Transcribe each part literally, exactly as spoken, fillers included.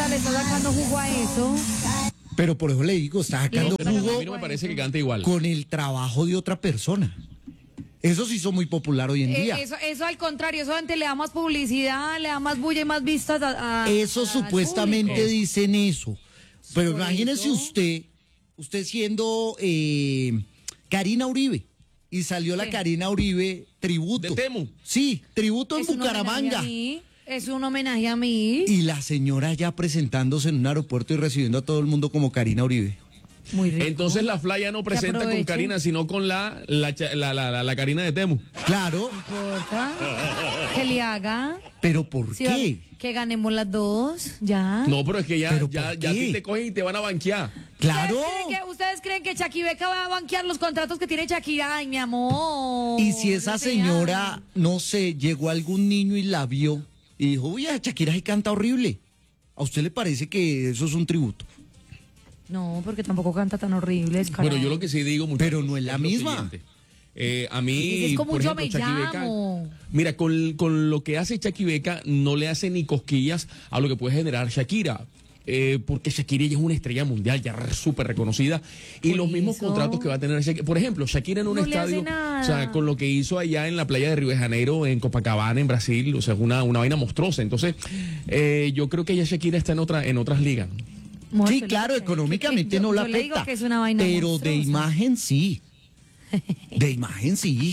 sea, le está sacando jugo a eso. Pero por eso le digo, está sacando No, a jugo mí no me parece que cante igual. con el trabajo de otra persona. Eso sí hizo muy popular hoy en Eh, día. eso, eso al contrario, eso antes le da más publicidad, le da más bulla y más vistas a, a Eso al supuestamente público. dicen eso. Pero Por imagínese eso. usted, usted siendo eh, Karina Uribe, y salió la Sí. Karina Uribe tributo. De Temu. Sí, tributo en Es un homenaje Bucaramanga. a mí, es un homenaje a mí. Y la señora ya presentándose en un aeropuerto y recibiendo a todo el mundo como Karina Uribe. Muy rico. Entonces la Flaya no presenta con aproveche. Karina, sino con la, la, cha- la, la, la, la Karina de Temu. Claro, No importa. Que le haga. pero ¿por Sí, qué? que ganemos las dos, ya. No, pero es que ya, ¿Pero ya, por ya a qué? ti te cogen y te van a banquear. Claro. ¿Ustedes creen que, ustedes creen que Chaquibeca va a banquear los contratos que tiene Shakira? Ay, mi amor. Y si esa No sé, señora, ay. no sé, llegó algún niño y la vio y dijo, uy, a Shakira sí canta horrible. ¿A usted le parece que eso es un tributo? No, porque tampoco canta tan horrible. Es Bueno, yo lo que sí digo, muchachos, Pero no es la lo misma. siguiente. Eh, a mí, Es como por Yo ejemplo, Me Shaki Beca, Llamo. mira, con, con lo que hace Shaki Beca, no le hace ni cosquillas a lo que puede generar Shakira. Eh, porque Shakira ya es una estrella mundial, ya r- súper reconocida. Y Por los mismos eso. contratos que va a tener Shakira. Por ejemplo, Shakira en un No le hace estadio, nada. o sea, con lo que hizo allá en la playa de Río de Janeiro, en Copacabana, en Brasil, o sea, es una, una vaina monstruosa. Entonces, eh, yo creo que ya Shakira está en, otra, en otras ligas. Amor, Sí, yo claro, le- económicamente yo- no la yo le digo afecta. que es una vaina Pero de monstruosa. imagen sí. De imagen sí.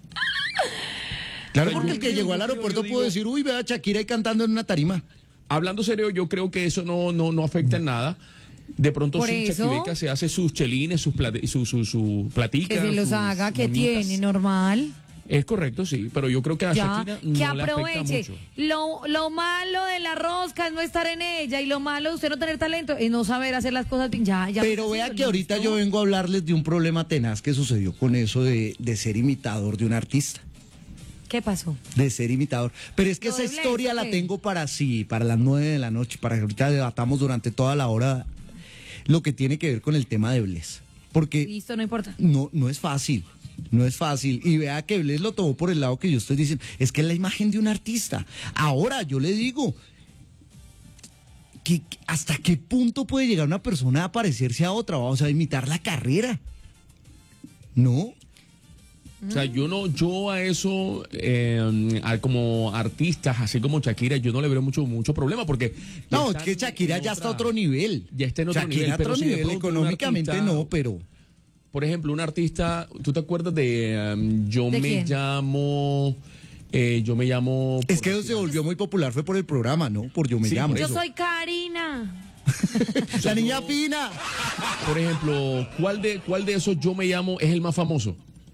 Claro, porque el que llegó al aeropuerto pudo decir, uy, vea a Shakira ahí cantando en una tarima. Hablando serio, yo creo que eso no, no, no afecta en nada. De pronto Por sí, eso. Chaquibeca se hace sus chelines, sus plati- su, su, su platica. Que se los sus haga, que moñitas. tiene, normal. Es correcto, sí, pero yo creo que a Ya, Shakira no que le afecta aproveche. mucho. Lo, lo malo de la rosca es no estar en ella y lo malo de usted no tener talento es no saber hacer las cosas bien. Ya, ya. Pero está vea haciendo, que ahorita ¿listo? yo vengo a hablarles de un problema tenaz que sucedió con eso de, de ser imitador de un artista. ¿Qué pasó? De ser imitador. Pero es que ¿Lo esa de Blaze, historia o la qué? tengo para sí, para las nueve de la noche, para que ahorita debatamos durante toda la hora lo que tiene que ver con el tema de Bless. Porque Listo, no importa. no, no es fácil, no es fácil. Y vea que Bless lo tomó por el lado que yo estoy diciendo. Es que es la imagen de un artista. Ahora yo le digo, que, ¿hasta qué punto puede llegar una persona a parecerse a otra? O sea, a imitar la carrera. ¿No? O sea, yo no, yo a eso, eh, a- como artistas, así como Shakira, yo no le veo mucho, mucho problema porque. ya No, es están que Shakira en ya está a otra- otro nivel. Ya está en otro Shakira nivel, a pero otro si de nivel, pronto un económicamente artista- no, pero... Por ejemplo, un artista, ¿tú te acuerdas de um, Yo ¿De me quién? llamo, eh, yo me llamo... Es por que decir se volvió muy popular, fue por el programa, ¿no? Por Yo Me Sí, Llamo. por Yo eso. soy Karina. La niña fina. Por ejemplo, ¿cuál de, cuál de esos Yo me llamo es el más famoso?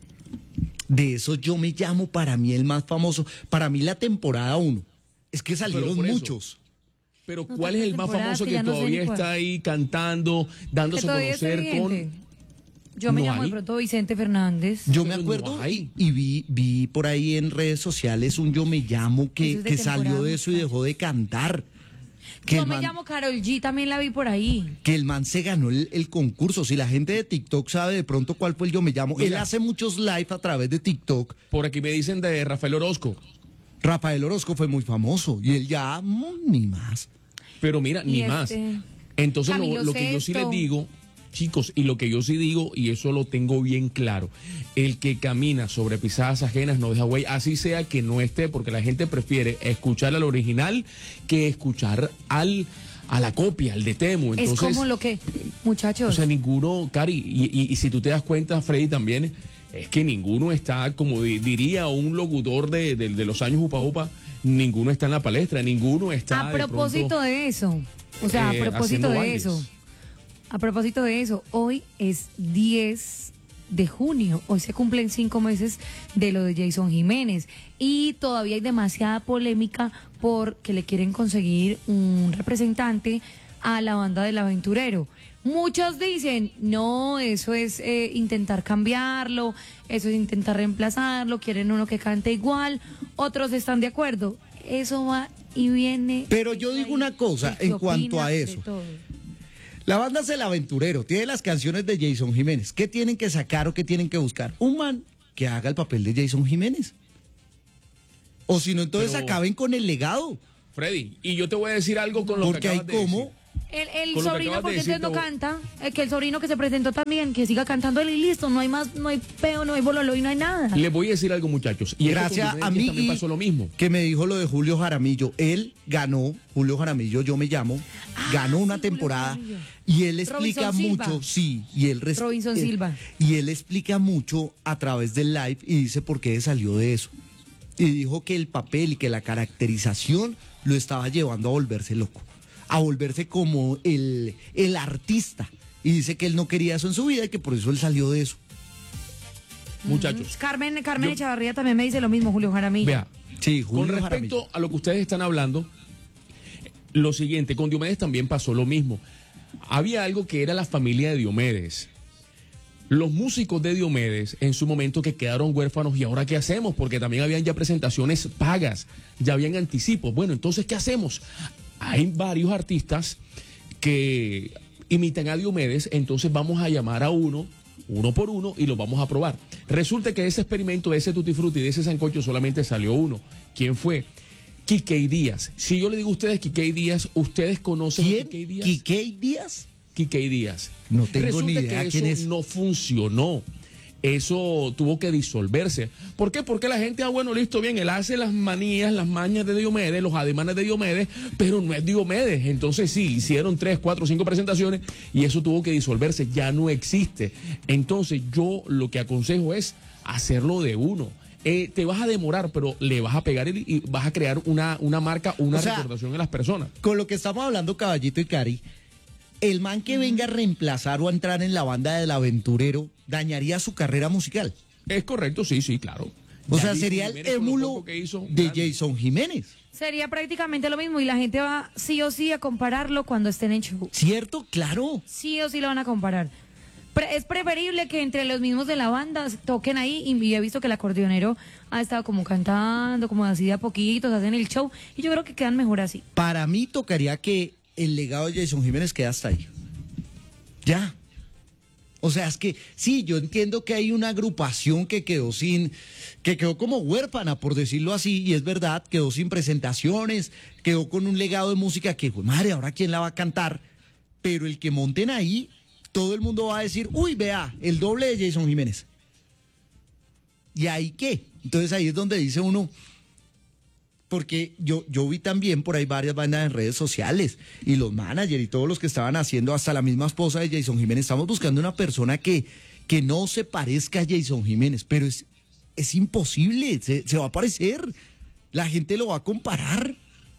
De eso Yo Me Llamo, para mí el más famoso. Para mí la temporada uno. Es que salieron por eso. muchos. Pero No, ¿cuál es el más temporada famoso que que ya no sé todavía ni cuál. está ahí cantando, Que dándose a todavía es conocer vigente. con... Yo me No llamo hay. de pronto Vicente Fernández. Yo me Pero no acuerdo hay. y vi, vi por ahí en redes sociales un Yo Me Llamo Eso que, es de que salió temporada, de eso y muchacho. dejó de cantar. Que Yo el me man- llamo Karol G, también la vi por ahí. que el man se ganó el, el concurso. Si la gente de TikTok sabe de pronto cuál fue el Yo Me Llamo, él Mira. hace muchos live a través de TikTok. Por aquí me dicen de Rafael Orozco. Rafael Orozco fue muy famoso y él ya mm, ni más. Pero mira, Y ni este, más. Entonces, lo, Camilo lo que yo sí les Sesto. digo, chicos, y lo que yo sí digo, y eso lo tengo bien claro, el que camina sobre pisadas ajenas no deja huella, así sea que no esté, porque la gente prefiere escuchar al original que escuchar al a la copia, al de Temu. Entonces, es como lo que, muchachos, o sea, ninguno, Cari, y, y- y si tú te das cuenta, Freddy, también, es que ninguno está, como di- diría un locutor de, de- de los años Upa Upa, ninguno está en la palestra, ninguno está a de propósito pronto, de eso, o sea, eh, a propósito haciendo de bailes. eso, a propósito de eso, hoy es diez de junio, hoy se cumplen cinco meses de lo de Jason Jiménez y todavía hay demasiada polémica porque le quieren conseguir un representante a la banda del aventurero. Muchos dicen, no, eso es eh, intentar cambiarlo, eso es intentar reemplazarlo, quieren uno que cante igual, otros están de acuerdo, eso va y viene. Pero yo digo una cosa ¿Qué en cuanto opina a de eso. todo? La banda es El Aventurero, tiene las canciones de Jason Jiménez. ¿Qué tienen que sacar o qué tienen que buscar? Un man que haga el papel de Jason Jiménez. O si no, entonces Pero- acaben con el legado. Freddy, y yo te voy a decir algo con lo Porque que hay acabas de como... decir. El, el Con lo que sobrino, acabas de porque decir, entonces no te voy- canta, eh, que el sobrino que se presentó también, que siga cantando él y listo, no hay más, no hay peo, no hay bololo y no hay nada. Les voy a decir algo, muchachos. Y Gracias eso con a Diomedes mí también pasó lo mismo. que me dijo lo de Julio Jaramillo. Él ganó, Julio Jaramillo, yo me llamo, ganó una sí, Julio temporada Jaramillo. y él explica Robinson Silva. mucho, sí, y él res- Robinson eh, Silva. y él explica mucho a través del live y dice por qué salió de eso. Y dijo que el papel y que la caracterización lo estaba llevando a volverse loco, a volverse como el, el artista. Y dice que él no quería eso en su vida y que por eso él salió de eso. Muchachos, Carmen, Carmen Yo- Echavarría también me dice lo mismo, Julio Jaramillo. vea, Sí, con Julio respecto Jaramillo. a lo que ustedes están hablando, lo siguiente, con Diomedes también pasó lo mismo. Había algo que era la familia de Diomedes. Los músicos de Diomedes en su momento que quedaron huérfanos, ¿y ahora qué hacemos? Porque también habían ya presentaciones pagas, ya habían anticipos. Bueno, entonces, ¿qué hacemos? Hay varios artistas que imitan a Diomedes, entonces vamos a llamar a uno, uno por uno, y lo vamos a probar. Resulta que de ese experimento, de ese tutti frutti, de ese sancocho, solamente salió uno. ¿Quién fue? Quique Díaz. Si yo le digo a ustedes Quique Díaz, ¿ustedes conocen a ¿Quién? Quique Díaz? ¿Quique Díaz? Quique Díaz. No tengo Resulta ni idea que quién eso es. no funcionó. Eso tuvo que disolverse. ¿Por qué? Porque la gente, ah, bueno, listo, bien, él hace las manías, las mañas de Diomedes, los ademanes de Diomedes, pero no es Diomedes. Entonces sí, hicieron tres, cuatro, cinco presentaciones y eso tuvo que disolverse, ya no existe. Entonces yo lo que aconsejo es hacerlo de uno. Eh, te vas a demorar, pero le vas a pegar y, y vas a crear una, una marca, una O sea, recordación en las personas. Con lo que estamos hablando, Caballito y Cari, el man que venga a reemplazar o a entrar en la banda del aventurero dañaría su carrera musical. Es correcto, sí, sí, claro. O Ya sea, Jason sería el Jiménez, con lo émulo poco que hizo, de grande. Jason Jiménez. Sería prácticamente lo mismo y la gente va sí o sí a compararlo cuando estén en show. ¿Cierto? Claro. Sí o sí lo van a comparar. Pre- es preferible que entre los mismos de la banda toquen ahí y he visto que el acordeonero ha estado como cantando, como así de a poquitos, hacen el show y yo creo que quedan mejor así. Para mí tocaría que el legado de Jason Jiménez quede hasta ahí. Ya. O sea, es que sí, yo entiendo que hay una agrupación que quedó sin, que quedó como huérfana, por decirlo así, y es verdad, quedó sin presentaciones, quedó con un legado de música que, pues, madre, ahora quién la va a cantar, pero el que monten ahí, todo el mundo va a decir, uy, vea, el doble de Jason Jiménez. ¿Y ahí qué? Entonces ahí es donde dice uno, porque yo, yo vi también por ahí varias bandas en redes sociales y los managers y todos los que estaban haciendo, hasta la misma esposa de Jason Jiménez, estamos buscando una persona que, que no se parezca a Jason Jiménez, pero es, es imposible, se, se va a parecer, la gente lo va a comparar.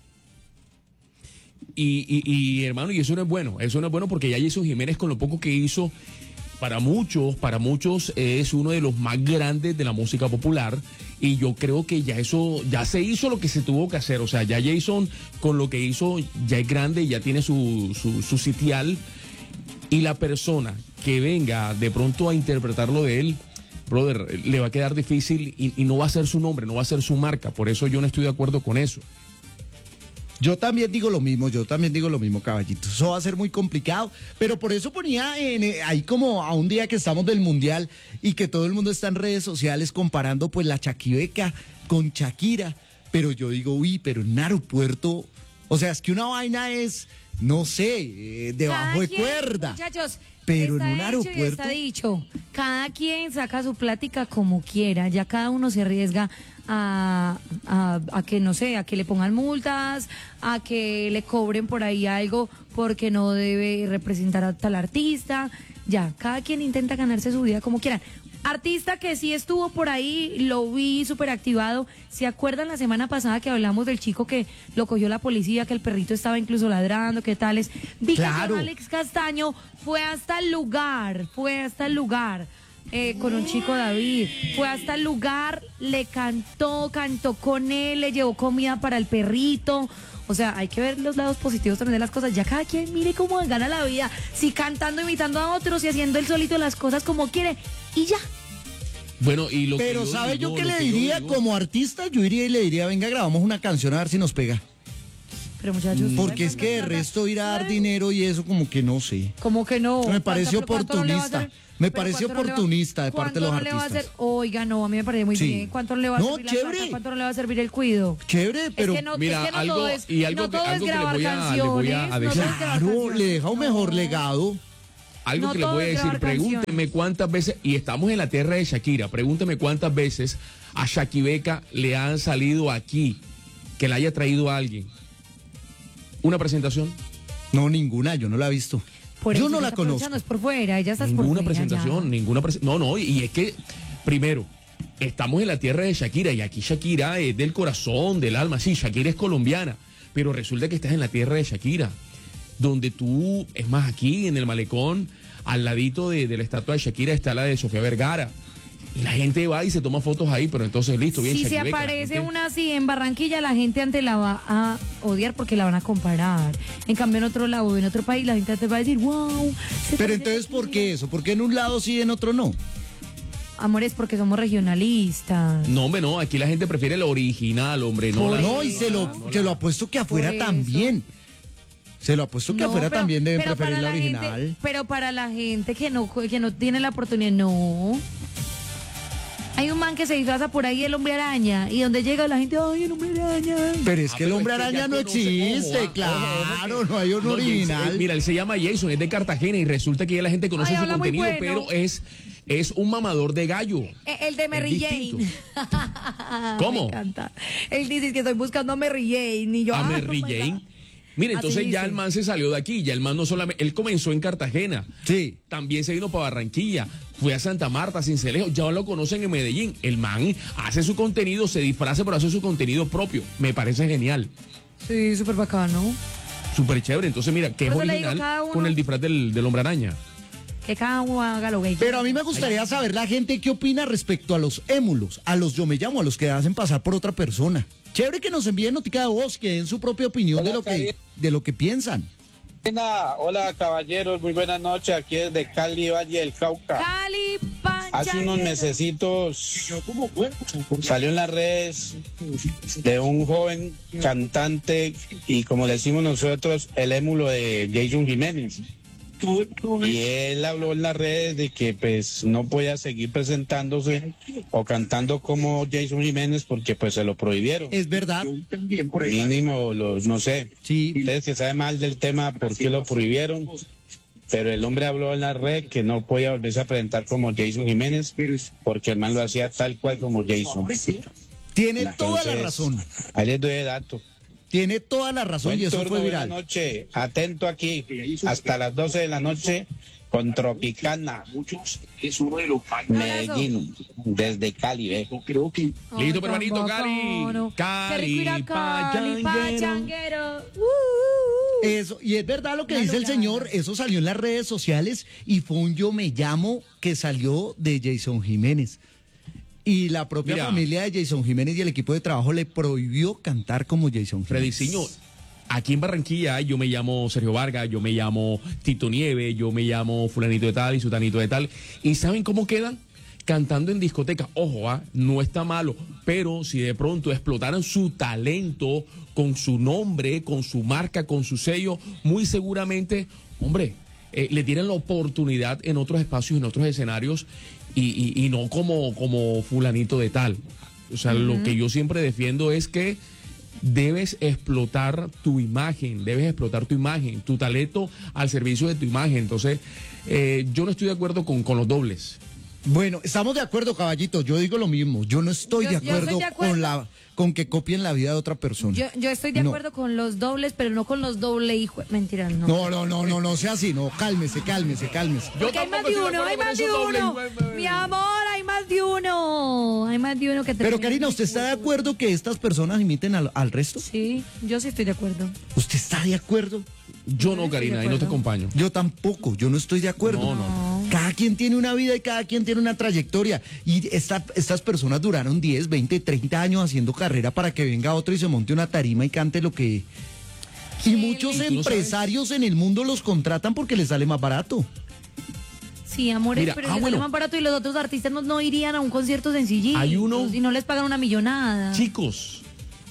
Y, y, y, hermano, y eso no es bueno, eso no es bueno porque ya Jason Jiménez con lo poco que hizo, para muchos, para muchos es uno de los más grandes de la música popular y yo creo que ya eso, ya se hizo lo que se tuvo que hacer, o sea, ya Jason con lo que hizo ya es grande, ya tiene su, su, su sitial y la persona que venga de pronto a interpretarlo de él, brother, le va a quedar difícil y, y no va a ser su nombre, no va a ser su marca, por eso yo no estoy de acuerdo con eso. Yo también digo lo mismo, yo también digo lo mismo, caballito. Eso va a ser muy complicado, pero por eso ponía en, eh, ahí como a un día que estamos del Mundial y que todo el mundo está en redes sociales comparando pues la Chaquibeca con Shakira, pero yo digo, uy, pero en un aeropuerto, o sea, es que una vaina es, no sé, eh, debajo Cada de quien, cuerda. Muchachos, Pero está en un hecho y aeropuerto. está dicho. Cada quien saca su plática como quiera. Ya cada uno se arriesga a, a, a que, no sé, a que le pongan multas, a que le cobren por ahí algo porque no debe representar a tal artista. Ya, cada quien intenta ganarse su vida como quieran. Artista que sí estuvo por ahí, lo vi súper activado. ¿Se acuerdan la semana pasada que hablamos del chico que lo cogió la policía, que el perrito estaba incluso ladrando, qué tales? Vi Claro. que Alex Castaño fue hasta el lugar, fue hasta el lugar eh, con un chico David, fue hasta el lugar, le cantó, cantó con él, le llevó comida para el perrito. O sea, hay que ver los lados positivos también de las cosas. Ya cada quien mire cómo gana la vida. Si cantando, imitando a otros y haciendo él solito las cosas como quiere. Y ya. Bueno, y lo Pero que yo ¿sabe digo, yo qué lo le que yo diría digo- como artista? Yo iría y le diría, venga, grabamos una canción a ver si nos pega. pero muchachos. Porque es que de resto ir a dar dinero y eso como que no sé. Como que no. Me parece ¿Cuánto- cuánto no le va a oportunista. hacer? Me Pero parece ¿cuánto no le va- oportunista de parte de los ¿cuánto no le va a artistas. hacer? Oiga, no, a mí me parece muy Sí. bien. ¿Cuánto le va a No, servir la chévere. plata? ¿Cuánto no le va a servir el cuido? Chévere, pero es que no, Mira, es que no algo- todo es, y algo no que- todo es algo que le grabar voy a- le canciones. voy a no todo es decir. grabar claro, canciones, le deja un mejor no. legado. Algo No que le todo voy a es decir, grabar pregúnteme canciones. cuántas veces, y estamos en la tierra de Shakira, pregúnteme cuántas veces a Shakibeca le han salido aquí, que la haya traído a alguien. ¿Una presentación? No, ninguna, yo no la he visto. Por Yo eso no ella la está conozco. aprovechando, es por fuera, ella está por Ninguna fuera, presentación, ya. ninguna presentación. No, no, y es que, primero, estamos en la tierra de Shakira y aquí Shakira es del corazón, del alma. Sí, Shakira es colombiana, pero resulta que estás en la tierra de Shakira, donde tú, es más, aquí en el malecón, al ladito de, de la estatua de Shakira está la de Sofía Vergara. Y la gente va y se toma fotos ahí, pero entonces listo, bien. Si se Shakibeca, la aparece gente- una así en Barranquilla, la gente antes la va a odiar porque la van a comparar. En cambio, en otro lado, en otro país, la gente antes va a decir, wow. se Pero parece a entonces, ¿por Shakira". qué eso? ¿Por qué en un lado sí y en otro no? Amores, porque somos regionalistas. No, hombre, no, aquí la gente prefiere el original, hombre, no Por la- No, y se lo, se lo apuesto que afuera Por eso. también. Se lo apuesto que No, afuera pero- también deben pero preferir para la gente- original. pero para la gente que no, que no tiene la oportunidad, no. Hay un man que se disfraza por ahí el hombre araña y donde llega la gente, ay, el hombre araña. Pero es Ah, que el pero hombre es que araña ya no conoce- existe, ojo, ah, claro, ojo, ojo, no hay un No, Jason, original. eh, mira, él se llama Jason, es de Cartagena y resulta que ya la gente conoce Ay, su habla muy contenido, bueno. pero es, es un mamador de gallo. Eh, El de Mary Es Jane. distinto. ¿Cómo? Me encanta. Él dice que estoy buscando a Mary Jane. Y yo, A ah, Mary oh my Jane. God. Mira, Así entonces ya dice. el man se salió de aquí, ya el man no solamente, él comenzó en Cartagena, Sí. también se vino para Barranquilla, fue a Santa Marta, Sincelejo, ya lo conocen en Medellín. El man hace su contenido, se disfraza por hacer su contenido propio. Me parece genial, Sí, súper bacano. súper chévere. Entonces, mira, que es Por eso le digo, original cada uno- con el disfraz del, del hombre araña. Que cada uno haga lo que quiera. Pero a mí me gustaría saber la gente qué opina respecto a los émulos, a los yo me llamo, a los que hacen pasar por otra persona. Chévere que nos envíen notica de voz, que den su propia opinión de Hola, lo que Javier. de lo que piensan. Hola, hola, caballeros, muy buenas noches, aquí desde Cali, Valle del Cauca. Cali, Hace unos Pancha. mesecitos salió en las redes de un joven cantante y como le decimos nosotros, el émulo de Jason Jiménez. Y él habló en las redes de que pues no podía seguir presentándose o cantando como Jason Jiménez porque pues se lo prohibieron. Es verdad. Mínimo, los, no sé. Sí. Ustedes que saben mal del tema, por qué lo prohibieron. Pero el hombre habló en la red que no podía volverse a presentar como Jason Jiménez porque el man lo hacía tal cual como Jason. Tiene toda la Entonces, razón. Ahí les doy el dato. Tiene toda la razón Buen y eso turno, fue buena viral. noche. Atento aquí hasta las doce de la noche con Tropicana. Medellín, desde Cali, ¿ve? Listo, pero hermanito, tan Cali. bacano. Cali, Qué rico ir a Cali, pachanguero. pachanguero. Uh, uh, uh. Eso, y es verdad lo que Una dice el locura. señor, eso salió en las redes sociales y fue un yo me llamo que salió de Jason Jiménez. Y la propia Mira. familia de Jason Jiménez y el equipo de trabajo le prohibió cantar como Jason Jiménez. Frediciño, aquí en Barranquilla yo me llamo Sergio Vargas, yo me llamo Tito Nieve, yo me llamo fulanito de tal y sutanito de tal. ¿Y saben cómo quedan? Cantando en discoteca. Ojo, ah, no está malo, pero si de pronto explotaran su talento con su nombre, con su marca, con su sello, muy seguramente, hombre, eh, le tienen la oportunidad en otros espacios, en otros escenarios y, y- y no como, como fulanito de tal. O sea, lo que yo siempre defiendo es que debes explotar tu imagen, debes explotar tu imagen, tu talento al servicio de tu imagen. Entonces, eh, yo no estoy de acuerdo con, con los dobles. Bueno, estamos de acuerdo, caballito. Yo digo lo mismo. Yo no estoy Yo- de, yo estoy acuerdo de acuerdo. con la con que copien la vida de otra persona. Yo, yo estoy de No. acuerdo con los dobles, pero no con los doble hijos. Mentira, no. No, no, no, no, no sea así. No, cálmese, cálmese, cálmese. Porque hay más de uno, hay más de uno. Mi amor, hay más de uno. Hay más de uno que te. Pero Karina, ¿usted está de acuerdo que estas personas imiten al, al resto? Sí, yo sí estoy de acuerdo. ¿Usted está de acuerdo? Yo no, estoy de Karina, y no te acuerdo. acompaño. Yo tampoco, yo no estoy de acuerdo. No, no, Cada quien tiene una vida y cada quien tiene una trayectoria. Y esta- estas personas duraron diez, veinte, treinta años haciendo carrera para que venga otro y se monte una tarima y cante lo que... Y muchos ¿Y tú no sabes? empresarios en el mundo los contratan porque les sale más barato. Sí, amores, Mira, pero ah, les bueno. sale más barato y los otros artistas no, no irían a un concierto sencillito. Hay uno- Y no les pagan una millonada. Chicos,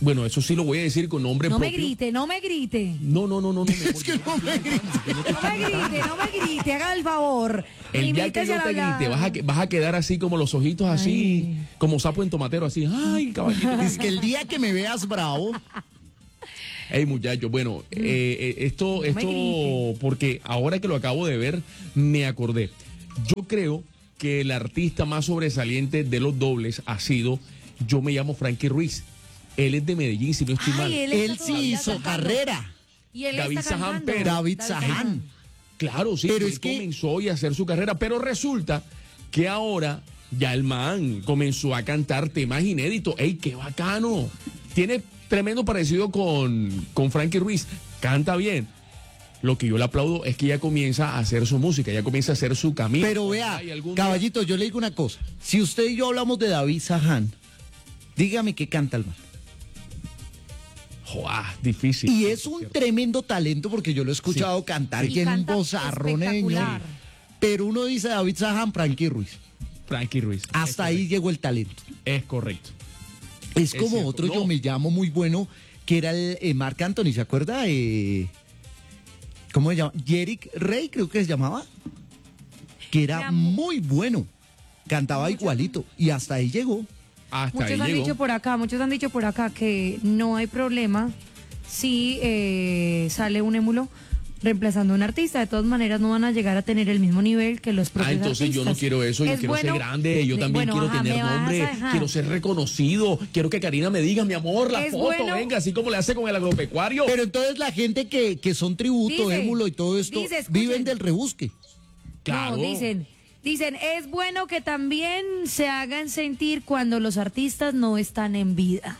Bueno, eso sí lo voy a decir con nombre No me propio. grite, no me grite. No, no, no, no. no Es que no me grites. No me grite, no me grite, haga el favor. El día que Limítese yo al te hablar. grite, vas a, que- vas a quedar así como los ojitos así, Ay. como sapo en tomatero, así. Ay, caballito. Es que el día que me veas bravo, Hey, muchachos, bueno, eh, eh, esto, No me esto, grite. porque ahora que lo acabo de ver, me acordé. Yo creo que el artista más sobresaliente de los dobles ha sido, yo me llamo Frankie Ruiz. Él es de Medellín, si no estoy mal. Ay, él él está sí todavía hizo cantando. carrera. Y él David está Saján cantando. Pérez. David Saján. Claro, sí, Pero él es que- comenzó y a hacer su carrera, pero resulta que ahora ya el man comenzó a cantar temas inéditos. ¡Ey, qué bacano! Tiene tremendo parecido con, con Frankie Ruiz, canta bien. Lo que yo le aplaudo es que ya comienza a hacer su música, ya comienza a hacer su camino. Pero vea, Ay, algún día- caballito, yo le digo una cosa. Si usted y yo hablamos de David Saján, dígame qué canta el man. Joa, difícil. Y es un tremendo talento porque yo lo he escuchado cantar, Y que es un canta bozarroneño. espectacular. Pero uno dice David Saján, Frankie Ruiz. Frankie Ruiz. Hasta es ahí llegó el talento. correcto, Es correcto. Es Es como cierto, otro no. Yo Me Llamo muy bueno, que era el eh, Marc Anthony, ¿se acuerda? Eh, ¿Cómo se llama? Jerick Rey, creo que se llamaba. Que era Era muy bueno. Cantaba igualito. Y hasta ahí llegó. Hasta Muchos ahí han llegó. dicho por acá, muchos han dicho por acá que no hay problema si eh, sale un émulo reemplazando a un artista. De todas maneras no van a llegar a tener el mismo nivel que los propios Ah, entonces yo no artistas. quiero eso, yo Es quiero bueno- ser grande, yo de- también bueno, quiero ajá, tener me vas a nombre, dejar. quiero ser reconocido, quiero que Karina me diga, mi amor, la Es foto, bueno- venga, así como le hace con el agropecuario. Pero entonces la gente que, que son tributo, Dice, émulo y todo esto, dice, escuchen. viven del rebusque. Claro. No, dicen, dicen, es bueno que también se hagan sentir cuando los artistas no están en vida.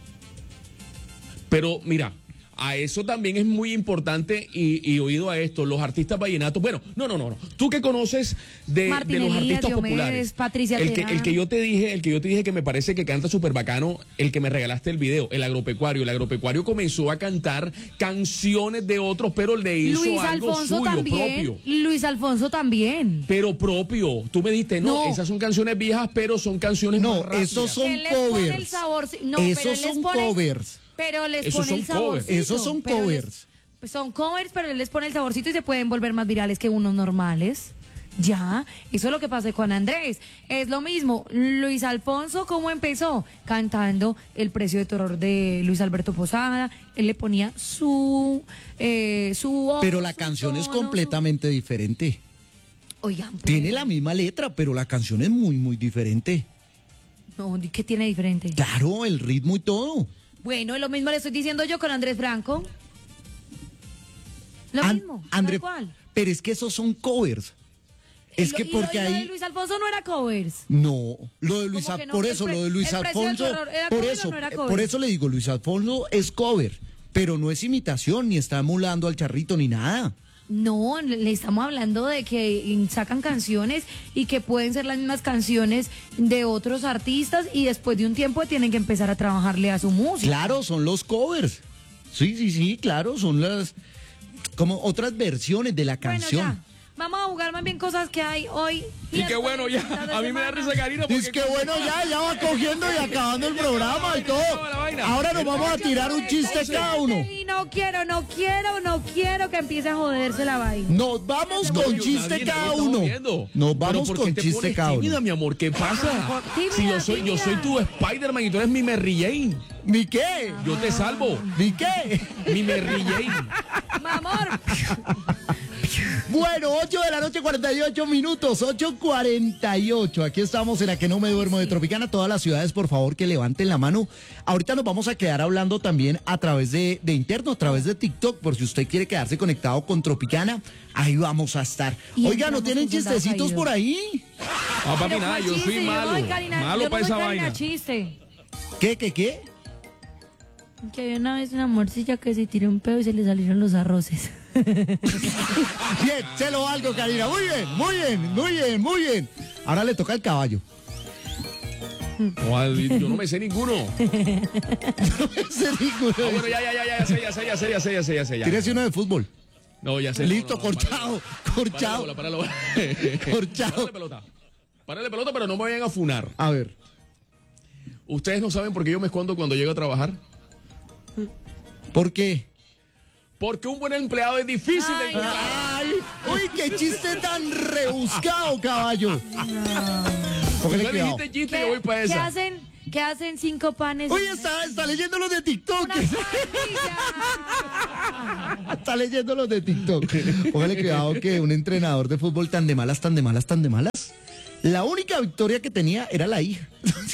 Pero mira, a eso también es muy importante y, y oído a esto, los artistas vallenatos. Bueno, no, no, no, no. Tú que conoces de, Martín de los Elías, artistas Diomedes, populares. Patricia el que, Terán. el que yo te dije, el que yo te dije que me parece que canta súper bacano, el que me regalaste el video, el agropecuario. El agropecuario comenzó a cantar canciones de otros, pero le hizo Luis algo Alfonso suyo también. propio. Luis Alfonso también. Pero propio. Tú me dijiste, no, No. esas son canciones viejas, pero son canciones No, más rápidas. esos son Él les pone el covers. sabor, no, pero Esos él les son pone- covers. Pero les Esos pone el son covers. saborcito. Esos son pero les- covers. pues son covers, pero él les pone el saborcito y se pueden volver más virales que unos normales. Ya, eso es lo que pasa con Andrés. Es lo mismo. Luis Alfonso, ¿cómo empezó? Cantando El Precio de Terror de Luis Alberto Posada. Él le ponía su eh, su voz, Pero la su canción es tono, su- completamente diferente. Oigan, pero- Tiene la misma letra, pero la canción es muy, muy diferente. No, ¿qué tiene diferente? Claro, el ritmo y todo. Bueno, lo mismo le estoy diciendo yo con Andrés Franco. Lo An- mismo, André, tal cual. pero es que esos son covers. Y Es lo- que y lo- porque y lo de ahí... Luis Alfonso no era covers. No, lo de Luis ¿Cómo Al- que no? por El eso, pre- lo de Luis el precio del Alfonso, terror, ¿era por cover o eso, no era eh, cover? por eso le digo, Luis Alfonso es cover, pero no es imitación, ni está emulando al charrito, ni nada. No, le le estamos hablando de que sacan canciones y que pueden ser las mismas canciones de otros artistas y después de un tiempo tienen que empezar a trabajarle a su música. Claro, son los covers. Sí, sí, sí, claro, son las como otras versiones de la Bueno, canción. ya. Vamos a jugar más bien cosas que hay hoy. Y qué bueno, ya. mitad de A mí me da semana. risa, Karina. porque- Es que bueno, ya, ya va cogiendo y acabando el programa y todo. La vaina. Ahora nos vamos a tirar un chiste cada uno. Y no quiero, no quiero, no quiero que empiece a joderse la vaina. Nos vamos No, con yo- chiste nadie- nadie cada está uno. jodiendo. Nos Pero vamos ¿por qué con te chiste pones cada tímida, uno. mi amor, ¿qué pasa? Tímida, Si yo soy, yo soy tímida. tu Spider-Man y tú eres mi Mary Jane. ¿Mi qué? Yo te salvo. ¿Mi qué? Mi Mary Jane. Mi amor. Bueno, ocho de la noche, cuarenta y ocho minutos, ocho cuarenta y ocho. Aquí estamos en la que no me duermo de Tropicana. Todas las ciudades, por favor, que levanten la mano. Ahorita nos vamos a quedar hablando también a través de, de interno, a través de TikTok, por si usted quiere quedarse conectado con Tropicana, ahí vamos a estar. Y Oiga, ¿no entramos tienen con soldados chistecitos caídos. por ahí? Ah, papi, Pero nada, ¿cuál yo chiste? soy no malo. doy, Karina, Malo yo para no esa doy, Karina, vaina. chiste. ¿Qué, qué, qué? Que había una vez una morcilla que se tiró un pedo y se le salieron los arroces. Bien, se lo valgo, Karina. Muy bien, muy bien, muy bien, muy bien. Ahora le toca el caballo. No, yo no me sé ninguno. Ese ninguno. Ah, bueno, ya, ya, ya, ya, ya sé, ya sé, ya sé, ya sé, ya sé, ya sé. ya. Tírese uno de fútbol. No, ya sé. Listo, no, no, no, corchado, corchado. Párale bola, párale bola. Corchado. Párale pelota. Párale pelota, pero no me vayan a funar. A ver. ¿Ustedes no saben por qué yo me escondo cuando llego a trabajar? ¿Por qué? Porque un buen empleado es difícil de Ay, encontrar. ¡Ay! ¡Uy, qué chiste tan rebuscado, caballo! Póngale Ya cuidado. dijiste chiste, ¿Qué, yo voy para ¿qué esa. hacen, ¿Qué hacen cinco panes? Uy, está, está leyendo los de TikTok. Una parrilla. Está leyendo los de TikTok. Póngale cuidado que un entrenador de fútbol tan de malas, tan de malas, tan de malas. La única victoria que tenía era la hija.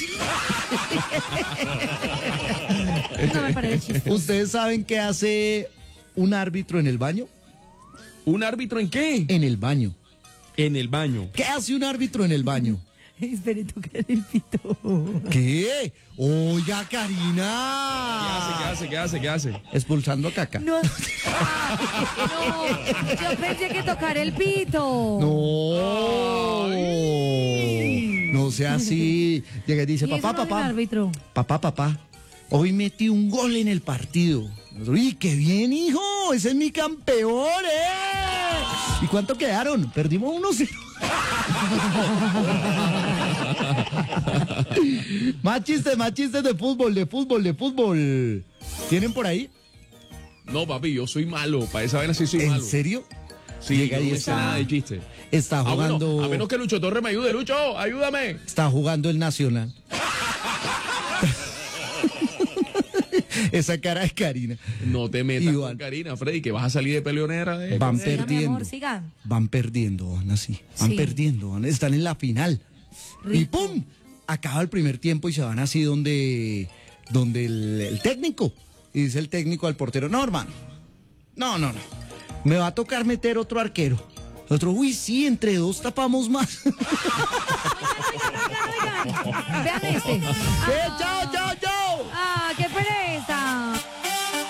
No me parece chiste. ¿Ustedes saben qué hace un árbitro en el baño? ¿Un árbitro en qué? En el baño. En el baño. ¿Qué hace un árbitro en el baño? Espere, tocar el pito. ¿Qué? Oiga, ¿Qué Karina. hace? ¿Qué hace? ¿Qué hace? ¿Qué hace? Expulsando a caca. No. No, yo pensé que tocar el pito. No. No sea así. Llega y dice, ¿Y eso papá, no hace el papá. árbitro? Papá, papá. Hoy metí un gol en el partido. Uy, qué bien, hijo. Ese es mi campeón, ¿eh? ¿Y cuánto quedaron? Perdimos uno cero. Más chistes, más chistes de fútbol, de fútbol, de fútbol. ¿Tienen por ahí? No, papi, yo soy malo. Para esa vaina sí soy ¿En malo. serio? Sí, Llega yo y no me sé está- nada de chiste. Está Ah, bueno, jugando. a menos que Lucho Torres me ayude. Lucho, ayúdame. Está jugando el Nacional. Esa cara es Karina. No te metas Igual. con Karina, Freddy, que vas a salir de peleonera. De... Van Siga, mi perdiendo. amor, siga. Van perdiendo, van así. Van Sí. perdiendo, van- están en la final. Y Rico. ¡pum! Acaba el primer tiempo y se van así donde, donde el, el técnico. Y dice el técnico al portero, no, hermano. No, no, no. Me va a tocar meter otro arquero. Otro, uy, sí, entre dos tapamos más. Vean este. ¡Eh, chao, chao, chao! Ah, qué pereza.